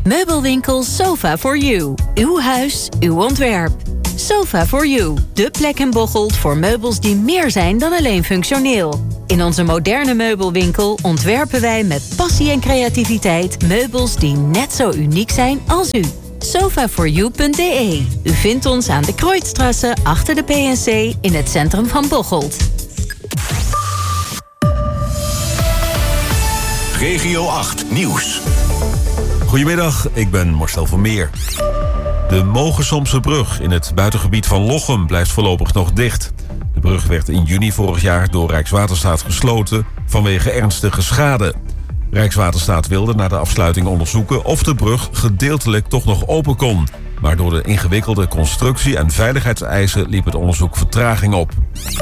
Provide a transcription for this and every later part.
Meubelwinkel Sofa4You. Uw huis, uw ontwerp. Sofa4You, de plek in Bocholt voor meubels die meer zijn dan alleen functioneel. In onze moderne meubelwinkel ontwerpen wij met passie en creativiteit meubels die net zo uniek zijn als u. Sofa4You.de. U vindt ons aan de Kreuzstrasse achter de PNC in het centrum van Bocholt. Regio 8 Nieuws. Goedemiddag, ik ben Marcel van Meer. De Mogensompse brug in het buitengebied van Lochem blijft voorlopig nog dicht. De brug werd in juni vorig jaar door Rijkswaterstaat gesloten vanwege ernstige schade. Rijkswaterstaat wilde na de afsluiting onderzoeken of de brug gedeeltelijk toch nog open kon. Maar door de ingewikkelde constructie en veiligheidseisen liep het onderzoek vertraging op.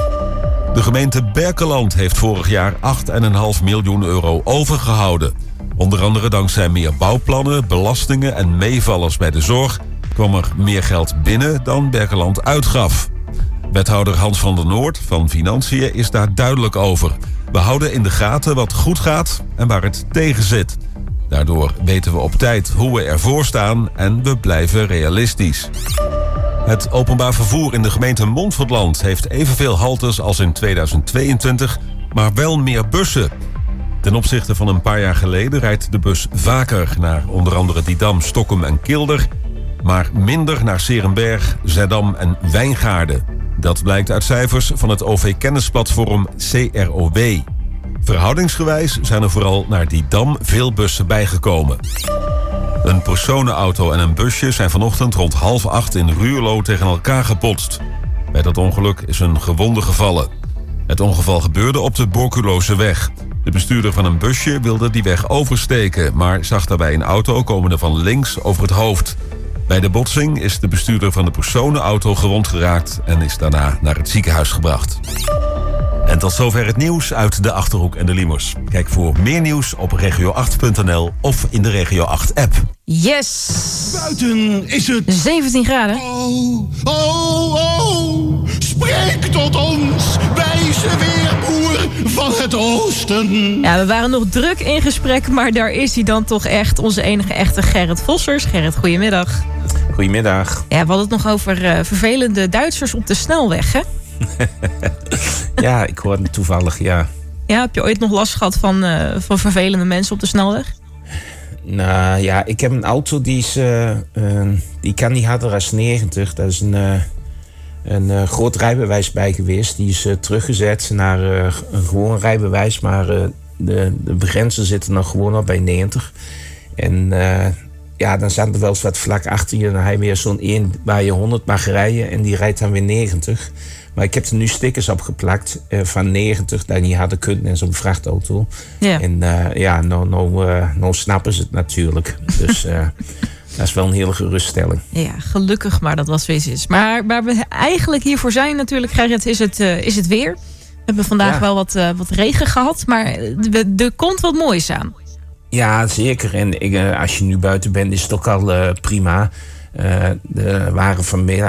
De gemeente Berkelland heeft vorig jaar 8,5 miljoen euro overgehouden. Onder andere dankzij meer bouwplannen, belastingen en meevallers bij de zorg kwam er meer geld binnen dan Berkelland uitgaf. Wethouder Hans van der Noord van Financiën is daar duidelijk over. We houden in de gaten wat goed gaat en waar het tegen zit. Daardoor weten we op tijd hoe we ervoor staan en we blijven realistisch. Het openbaar vervoer in de gemeente Montferland heeft evenveel haltes als in 2022, maar wel meer bussen. Ten opzichte van een paar jaar geleden rijdt de bus vaker naar onder andere Didam, Stokkum en Kilder, maar minder naar 's Heerenberg, Zeddam en Wijngaarden. Dat blijkt uit cijfers van het OV-kennisplatform CROW. Verhoudingsgewijs zijn er vooral naar Didam veel bussen bijgekomen. Een personenauto en een busje zijn vanochtend rond 7:30 in Ruurlo tegen elkaar gebotst. Bij dat ongeluk is een gewonde gevallen. Het ongeval gebeurde op de Borculoseweg. De bestuurder van een busje wilde die weg oversteken, maar zag daarbij een auto komende van links over het hoofd. Bij de botsing is de bestuurder van de personenauto gewond geraakt en is daarna naar het ziekenhuis gebracht. En tot zover het nieuws uit de Achterhoek en de Liemers. Kijk voor meer nieuws op regio8.nl of in de Regio 8-app. Yes! Buiten is het 17 graden. Oh, oh, oh, spreek tot ons, wijze weerboer van het oosten. Ja, we waren nog druk in gesprek, maar daar is hij dan toch echt. Onze enige echte Gerrit Vossers. Gerrit, goedemiddag. Goedemiddag. Ja, we hadden het nog over vervelende Duitsers op de snelweg, hè? Ja, ik hoorde het toevallig, ja. Ja, heb je ooit nog last gehad van vervelende mensen op de snelweg? Nou ja, ik heb een auto die kan niet harder dan 90. Daar is een groot rijbewijs bij geweest. Die is teruggezet naar een gewoon rijbewijs, maar de begrenzen zitten nog gewoon al bij 90. En ja, dan staat er wel eens wat vlak achter je. Dan heb je weer zo'n 1 waar je 100 mag rijden en die rijdt dan weer 90. Maar ik heb er nu stickers op geplakt van 90 dat niet hadden kunnen in zo'n vrachtauto. Ja. En ja, nou snappen ze het natuurlijk. Dus dat is wel een hele geruststelling. Ja, gelukkig maar dat was zoiets. Maar waar we eigenlijk hiervoor zijn natuurlijk, Gerrit, is het weer. We hebben vandaag wel wat regen gehad, maar er komt wat moois aan. Ja, zeker. En als je nu buiten bent, is het ook al prima. Er waren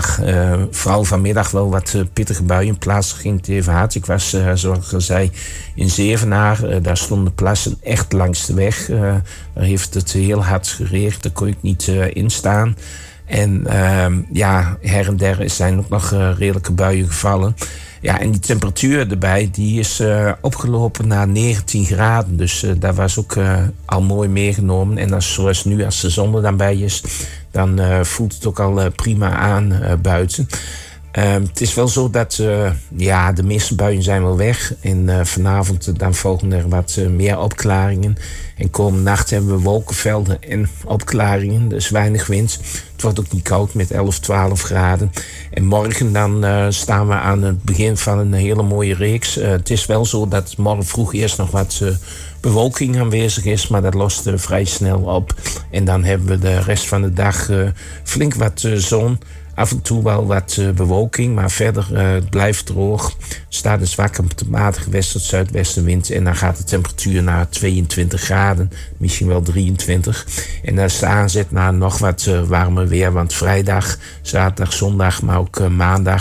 vooral vanmiddag wel wat pittige buien. Plaatselijk ging het even hard. Ik was, zoals ik al zei, in Zevenaar. Daar stonden de plassen echt langs de weg. Daar heeft het heel hard geregend. Daar kon ik niet in staan. En ja, her en der zijn ook nog redelijke buien gevallen. Ja, en die temperatuur erbij, die is opgelopen naar 19 graden. Dus dat was ook al mooi meegenomen. En zoals nu, als de zon er dan bij is, dan voelt het ook al prima aan buiten. Het is wel zo dat ja, de meeste buien zijn wel weg. En vanavond dan volgen er wat meer opklaringen. En komende nacht hebben we wolkenvelden en opklaringen. Dus weinig wind. Het wordt ook niet koud met 11, 12 graden. En morgen dan staan we aan het begin van een hele mooie reeks. Het is wel zo dat morgen vroeg eerst nog wat bewolking aanwezig is. Maar dat lost vrij snel op. En dan hebben we de rest van de dag flink wat zon. Af en toe wel wat bewolking, maar verder het blijft droog. Staat een zwakke tot matige west- tot zuidwestenwind. En dan gaat de temperatuur naar 22 graden, misschien wel 23. En dan is de aanzet naar nog wat warmer weer. Want vrijdag, zaterdag, zondag, maar ook maandag,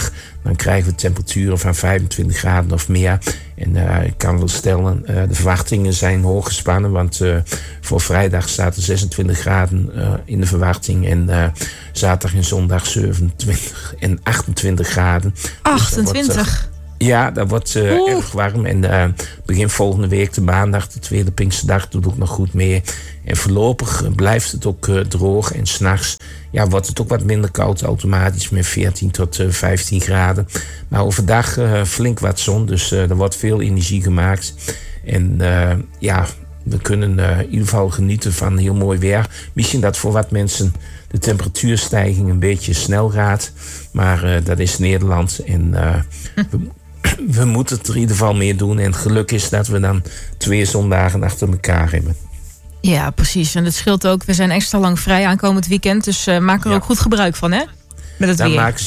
Dan krijgen we temperaturen van 25 graden of meer. En ik kan wel stellen, de verwachtingen zijn hoog gespannen. Want voor vrijdag staat er 26 graden in de verwachting. En zaterdag en zondag 27 en 28 graden. 28? Ja, dat wordt erg warm. En begin volgende week, de maandag, de tweede Pinksterdag, doet ook nog goed mee. En voorlopig blijft het ook droog. En 's nachts wordt het ook wat minder koud automatisch met 14 tot 15 graden. Maar overdag flink wat zon, dus er wordt veel energie gemaakt. En we kunnen in ieder geval genieten van heel mooi weer. Misschien dat voor wat mensen de temperatuurstijging een beetje snel gaat. Maar dat is Nederland en we moeten het er in ieder geval mee doen. En geluk is dat we dan 2 zondagen achter elkaar hebben. Ja, precies. En dat scheelt ook. We zijn extra lang vrij aankomend weekend. Dus maak er ook goed gebruik van, hè? Met het weer.